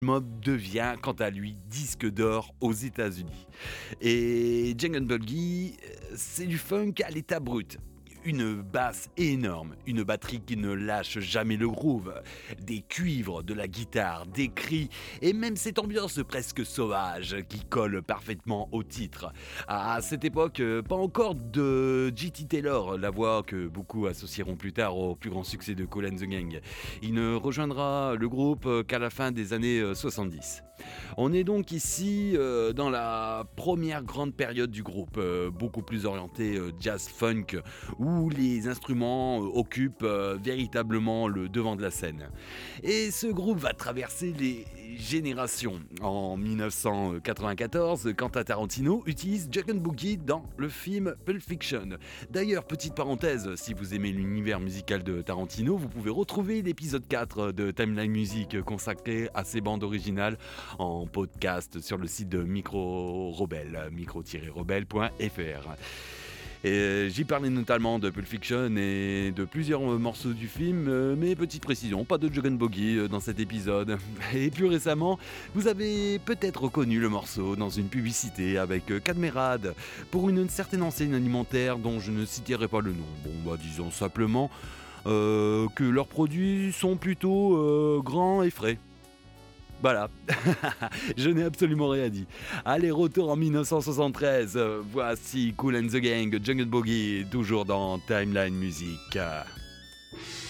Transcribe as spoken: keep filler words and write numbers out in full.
Mob devient quant à lui disque d'or aux États-Unis. Et Jungle Buggy, euh, c'est du funk à l'état brut. Une basse énorme, une batterie qui ne lâche jamais le groove, des cuivres, de la guitare, des cris et même cette ambiance presque sauvage qui colle parfaitement au titre. À cette époque, euh, pas encore de J T Taylor, la voix que beaucoup associeront plus tard au plus grand succès de Kool and the Gang. Il ne rejoindra le groupe euh, qu'à la fin des années euh, soixante-dix. On est donc ici euh, dans la première grande période du groupe, euh, beaucoup plus orientée euh, jazz-funk, où les instruments euh, occupent euh, véritablement le devant de la scène. Et ce groupe va traverser les générations. En dix-neuf cent quatre-vingt-quatorze, Quentin Tarantino utilise Jungle Boogie dans le film Pulp Fiction. D'ailleurs, petite parenthèse, si vous aimez l'univers musical de Tarantino, vous pouvez retrouver l'épisode quatre de Timeline Music consacré à ses bandes originales en podcast sur le site de Micro Rebelle, micro rebelle point f r. Et j'y parlais notamment de Pulp Fiction et de plusieurs morceaux du film, mais petite précision, pas de Jungle Boogie dans cet épisode. Et plus récemment, vous avez peut-être reconnu le morceau dans une publicité avec Cadmerade pour une certaine enseigne alimentaire dont je ne citerai pas le nom. Bon, bah disons simplement euh, que leurs produits sont plutôt euh, grands et frais. Voilà, je n'ai absolument rien dit. Allez, retour en dix-neuf cent soixante-treize. Voici Kool and the Gang, Jungle Boogie, toujours dans Timeline Music.